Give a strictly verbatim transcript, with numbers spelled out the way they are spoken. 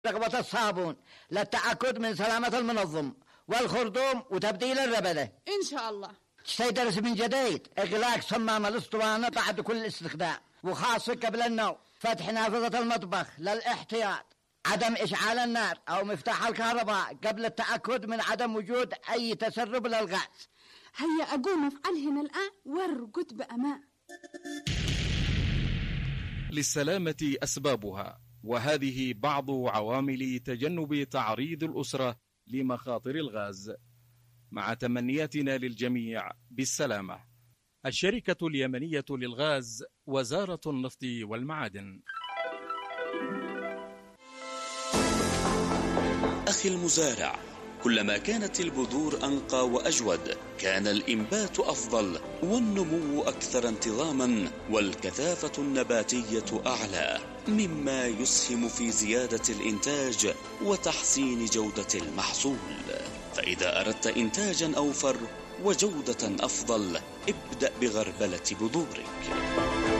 رغبة الصابون للتأكد من سلامة المنظم والخرطوم وتبديل الربدة. إن شاء الله. تستيدرس من جديد إغلاق صمام الأسطوانة بعد كل استخدام، وخاصة قبل النوم فتح نافذة المطبخ للاحتياط، عدم إشعال النار أو مفتاح الكهرباء قبل التأكد من عدم وجود أي تسرب للغاز. هيا أقوم أفعلهن الآن وارقد بأمان. للسلامة أسبابها، وهذه بعض عوامل تجنب تعريض الأسرة لمخاطر الغاز، مع تمنياتنا للجميع بالسلامة. الشركة اليمنية للغاز، وزارة النفط والمعادن. أخي المزارع، كلما كانت البذور أنقى وأجود كان الإنبات أفضل والنمو أكثر انتظاما والكثافة النباتية أعلى، مما يسهم في زيادة الإنتاج وتحسين جودة المحصول. فإذا أردت إنتاجا أوفر وجودة أفضل ابدأ بغربلة بذورك.